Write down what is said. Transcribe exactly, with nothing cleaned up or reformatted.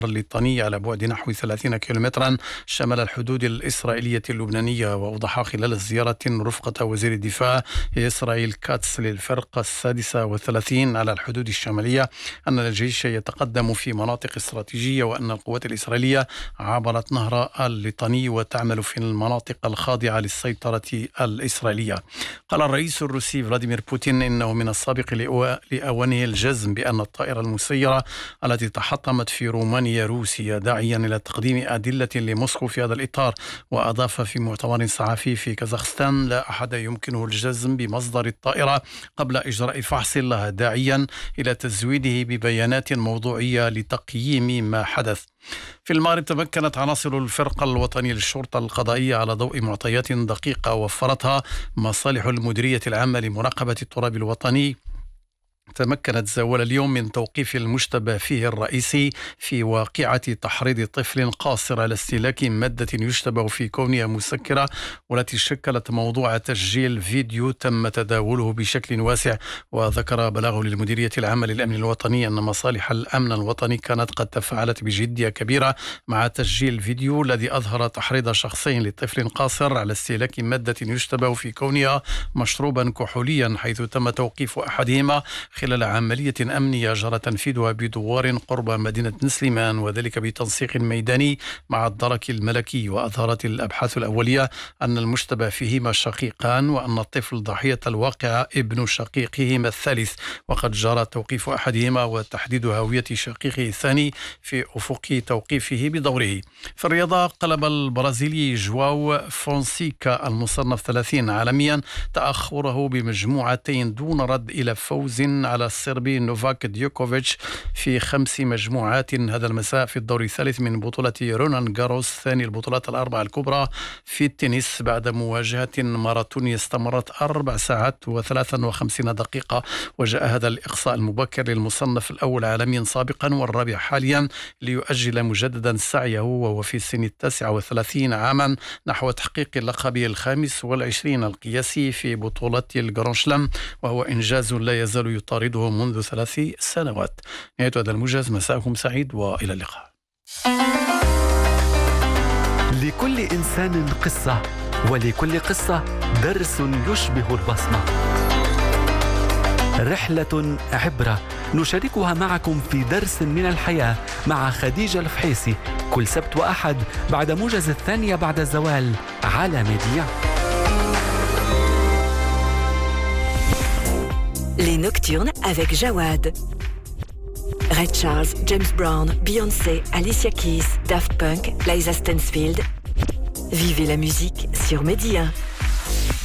الليطاني على بعد نحو ثلاثين كيلومترا شمال الحدود الإسرائيلية اللبنانية. وأوضح خلال الزيارة رفقة وزير الدفاع إسرائيل كاتس للفرقة السادسة والثلاثين على الحدود الشمالية أن الجيش يتقدم في مناطق استراتيجية، وأن القوات الإسرائيلية عبرت نهر الليطاني وتعمل في المناطق الخاضعة للسيطرة الإسرائيلية. قال الرئيس الروسي فلاديمير بوتين إنه من السابق لأوانه الجزم بأن الطائرة المسيرة التي تحطمت في رومانيا روسيا، داعيا إلى تقديم أدلة لموسكو في هذا الإطار. وأضاف في مؤتمر صحفي في كازاخستان: لا أحد يمكنه الجزم بمصدر الطائرة قبل إجراء فحص لها، داعيا إلى تزويده ببيانات موضوعية لتقييم ما حدث. في المغرب تمكنت عناصر الفرقة الوطنية للشرطة القضائية على ضوء معطيات دقيقة وفرتها مصالح المديرية العامة لمراقبة التراب الوطني، تمكنت زوال اليوم من توقيف المشتبه فيه الرئيسي في واقعة تحريض طفل قاصر على استهلاك مادة يشتبه في كونها مسكرة، والتي شكلت موضوع تسجيل فيديو تم تداوله بشكل واسع. وذكر بلاغ للمديرية العامة للأمن الوطني أن مصالح الأمن الوطني كانت قد تفاعلت بجدية كبيرة مع تسجيل فيديو الذي أظهر تحريض شخصين لطفل قاصر على استهلاك مادة يشتبه في كونها مشروبا كحوليا، حيث تم توقيف أحدهما خلال عملية أمنية جرى تنفيذها بدوار قرب مدينة نسليمان، وذلك بتنسيق ميداني مع الدرك الملكي. وأظهرت الأبحاث الأولية أن المشتبه فيهما شقيقان، وأن الطفل ضحية الواقعة ابن شقيقهما الثالث، وقد جرى توقيف أحدهما وتحديد هوية شقيقه الثاني في أفق توقيفه بدوره. في الرياضة، قلب البرازيلي جواو فونسيكا المصنف ثلاثين عالميا تأخره بمجموعتين دون رد إلى فوز على الصربي نوفاك ديوكوفيتش في خمس مجموعات هذا المساء في الدور الثالث من بطولة رونان جاروس، ثاني البطولات الأربع الكبرى في التنس، بعد مواجهة ماراثونية استمرت أربع ساعات وثلاثا وخمسين دقيقة. وجاء هذا الإقصاء المبكر للمصنف الأول عالميا سابقا والرابع حاليا ليؤجل مجددا سعيه وهو في سن التاسعة والثلاثين عاما نحو تحقيق اللقب الخامس والعشرين القياسي في بطولة الجرانشلام، وهو إنجاز لا يزال يطارده منذ ثلاث سنوات. نهاية هذا الموجز، مساءكم سعيد وإلى اللقاء. لكل إنسان قصة، ولكل قصة درس يشبه البصمة. رحلة عبرة نشاركها معكم في درس من الحياة مع خديجة الفحيسي كل سبت وأحد بعد موجز الثانية بعد الزوال على ميديا. Les Nocturnes avec Jawad. Ray Charles, James Brown, Beyoncé, Alicia Keys, Daft Punk, Liza Stansfield. Vivez la musique sur Média.